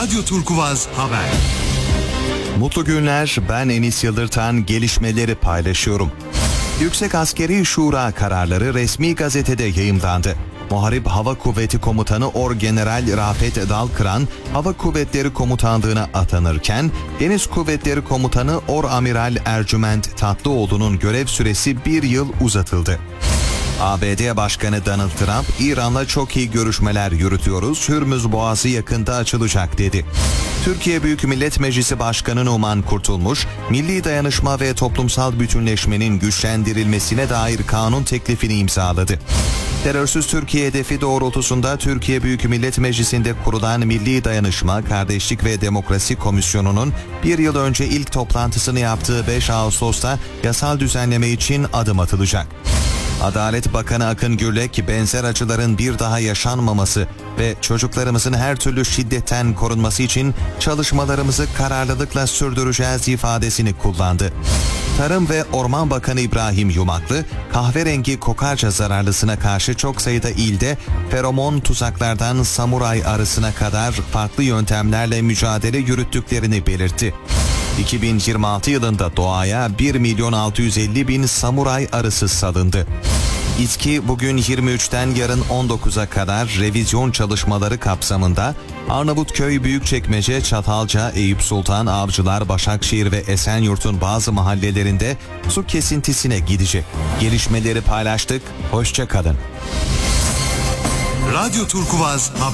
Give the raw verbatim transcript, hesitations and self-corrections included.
Radyo Turkuvaz Haber. Mutlu günler, ben Enis Yıldırtan, gelişmeleri paylaşıyorum. Yüksek Askeri Şura kararları resmi gazetede yayımlandı. Muharip Hava Kuvveti Komutanı Orgeneral Rafet Dalkıran, Hava Kuvvetleri Komutanlığı'na atanırken, Deniz Kuvvetleri Komutanı Oramiral Ercüment Tatlıoğlu'nun görev süresi bir yıl uzatıldı. A B D Başkanı Donald Trump, İran'la çok iyi görüşmeler yürütüyoruz, Hürmüz Boğazı yakında açılacak dedi. Türkiye Büyük Millet Meclisi Başkanı Numan Kurtulmuş, milli dayanışma ve toplumsal bütünleşmenin güçlendirilmesine dair kanun teklifini imzaladı. Terörsüz Türkiye hedefi doğrultusunda Türkiye Büyük Millet Meclisi'nde kurulan Milli Dayanışma, Kardeşlik ve Demokrasi Komisyonu'nun bir yıl önce ilk toplantısını yaptığı beş Ağustos'ta yasal düzenleme için adım atılacak. Adalet Bakanı Akın Gürlek, benzer acıların bir daha yaşanmaması ve çocuklarımızın her türlü şiddetten korunması için çalışmalarımızı kararlılıkla sürdüreceğiz ifadesini kullandı. Tarım ve Orman Bakanı İbrahim Yumaklı, kahverengi kokarca zararlısına karşı çok sayıda ilde feromon tuzaklardan samuray arısına kadar farklı yöntemlerle mücadele yürüttüklerini belirtti. iki bin yirmi altı yılında doğaya bir milyon altı yüz elli bin samuray arısı salındı. İTKİ bugün yirmi üçten yarın on dokuza kadar revizyon çalışmaları kapsamında Arnavutköy, Büyükçekmece, Çatalca, Eyüp Sultan, Avcılar, Başakşehir ve Esenyurt'un bazı mahallelerinde su kesintisine gidecek. Gelişmeleri paylaştık, hoşça kalın. Radyo Turkuvaz Haber.